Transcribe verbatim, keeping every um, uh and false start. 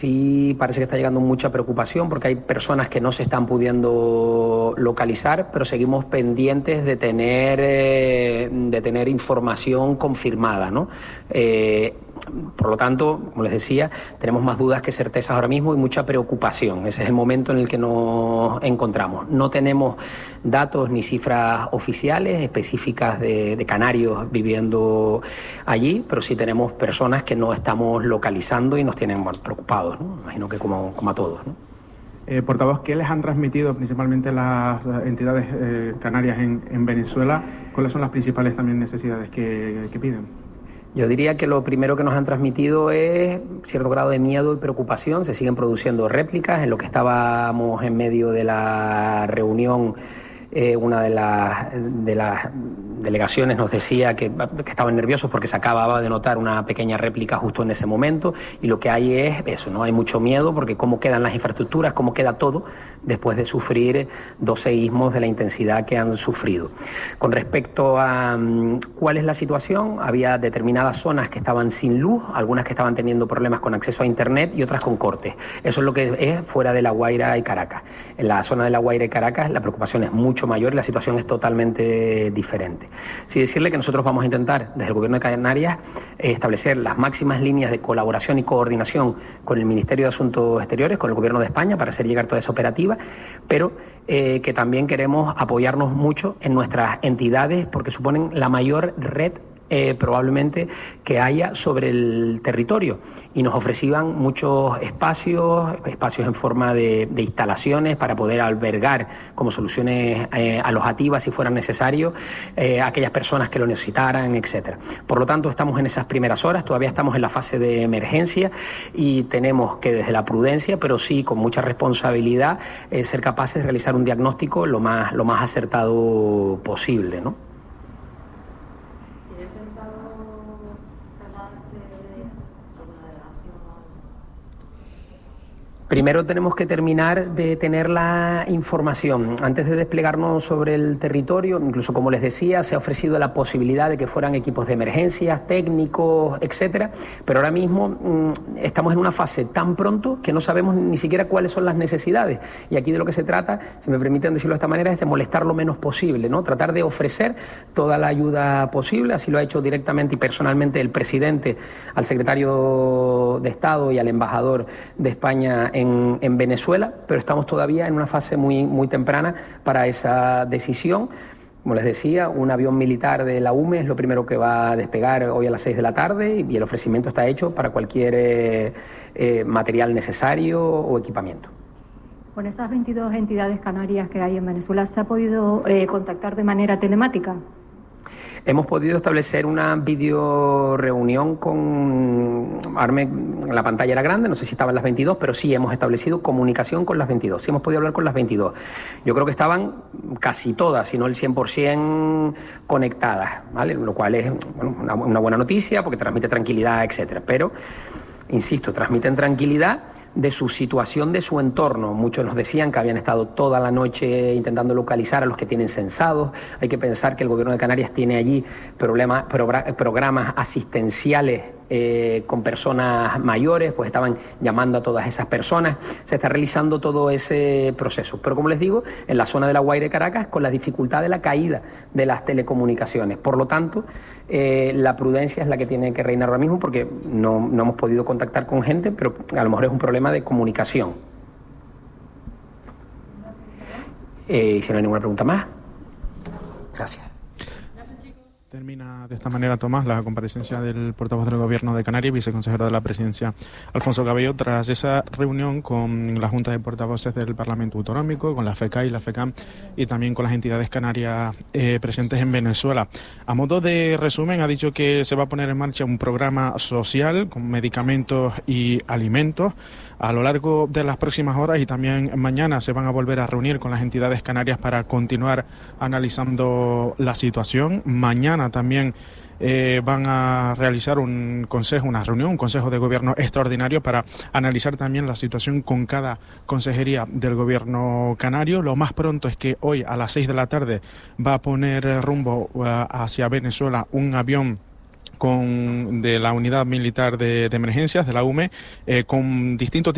Sí, parece que está llegando mucha preocupación porque hay personas que no se están pudiendo localizar, pero seguimos pendientes de tener, eh, de tener información confirmada, ¿no? Eh, por lo tanto, como les decía, tenemos más dudas que certezas ahora mismo y mucha preocupación. Ese es el momento en el que nos encontramos. No tenemos datos ni cifras oficiales específicas de, de canarios viviendo allí, pero sí tenemos personas que no estamos localizando y nos tienen, bueno, preocupados, ¿no? Imagino que como, como a todos, ¿no? Eh, portavoz, ¿qué les han transmitido principalmente las entidades eh, canarias en, en Venezuela? ¿Cuáles son las principales también necesidades que, que piden? Yo diría que lo primero que nos han transmitido es cierto grado de miedo y preocupación. Se siguen produciendo réplicas. En lo que estábamos en medio de la reunión, eh, una de las, de las delegaciones nos decía que, que estaban nerviosos porque se acababa de notar una pequeña réplica justo en ese momento, y lo que hay es eso, ¿no? Hay mucho miedo porque cómo quedan las infraestructuras, cómo queda todo después de sufrir dos seísmos de la intensidad que han sufrido. Con respecto a um, cuál es la situación, había determinadas zonas que estaban sin luz, algunas que estaban teniendo problemas con acceso a internet y otras con cortes. Eso es lo que es fuera de La Guaira y Caracas. En la zona de La Guaira y Caracas la preocupación es mucho mayor y la situación es totalmente diferente. Sí decirle que nosotros vamos a intentar, desde el Gobierno de Canarias, eh, establecer las máximas líneas de colaboración y coordinación con el Ministerio de Asuntos Exteriores, con el Gobierno de España, para hacer llegar toda esa operativa, pero eh, que también queremos apoyarnos mucho en nuestras entidades porque suponen la mayor red Eh, probablemente que haya sobre el territorio, y nos ofrecían muchos espacios, espacios en forma de, de instalaciones para poder albergar como soluciones eh, alojativas si fuera necesario eh, aquellas personas que lo necesitaran, etcétera. Por lo tanto, estamos en esas primeras horas, todavía estamos en la fase de emergencia y tenemos que desde la prudencia, pero sí con mucha responsabilidad, eh, ser capaces de realizar un diagnóstico lo más, lo más acertado posible, ¿no? Primero tenemos que terminar de tener la información. Antes de desplegarnos sobre el territorio, incluso como les decía, se ha ofrecido la posibilidad de que fueran equipos de emergencias, técnicos, etcétera, pero ahora mismo mmm, estamos en una fase tan pronto que no sabemos ni siquiera cuáles son las necesidades. Y aquí de lo que se trata, si me permiten decirlo de esta manera, es de molestar lo menos posible, ¿no? Tratar de ofrecer toda la ayuda posible. Así lo ha hecho directamente y personalmente el presidente al secretario de Estado y al embajador de España en En, en Venezuela, pero estamos todavía en una fase muy, muy temprana para esa decisión. Como les decía, un avión militar de la U M E es lo primero que va a despegar hoy a las seis de la tarde y el ofrecimiento está hecho para cualquier eh, eh, material necesario o equipamiento. Con esas veintidós entidades canarias que hay en Venezuela, ¿se ha podido eh, contactar de manera telemática? Hemos podido establecer una video reunión con... Ahora la pantalla era grande, no sé si estaban las veintidós, pero sí hemos establecido comunicación con las veintidós. Sí hemos podido hablar con las veintidós. Yo creo que estaban casi todas, si no el cien por ciento conectadas, ¿vale? Lo cual es, bueno, una, una buena noticia porque transmite tranquilidad, etcétera. Pero, insisto, transmiten tranquilidad de su situación, de su entorno. Muchos nos decían que habían estado toda la noche intentando localizar a los que tienen censados. Hay que pensar que el Gobierno de Canarias tiene allí problemas, programas asistenciales eh, con personas mayores, pues estaban llamando a todas esas personas. Se está realizando todo ese proceso. Pero como les digo, en la zona de La Guaira y Caracas, con la dificultad de la caída de las telecomunicaciones. Por lo tanto, eh, la prudencia es la que tiene que reinar ahora mismo porque no, no hemos podido contactar con gente, pero a lo mejor es un problema de comunicación. Eh, si no hay ninguna pregunta más. Gracias. Termina de esta manera, Tomás, la comparecencia del portavoz del Gobierno de Canarias, viceconsejero de la Presidencia, Alfonso Cabello, tras esa reunión con la Junta de Portavoces del Parlamento Autonómico, con la FECA y la FECAM y también con las entidades canarias eh, presentes en Venezuela. A modo de resumen, ha dicho que se va a poner en marcha un programa social con medicamentos y alimentos. A lo largo de las próximas horas y también mañana se van a volver a reunir con las entidades canarias para continuar analizando la situación. Mañana también eh, van a realizar un consejo, una reunión, un consejo de gobierno extraordinario para analizar también la situación con cada consejería del gobierno canario. Lo más pronto es que hoy a las seis de la tarde va a poner rumbo uh, hacia Venezuela un avión con de la unidad militar de, de emergencias de la U M E eh, con distintos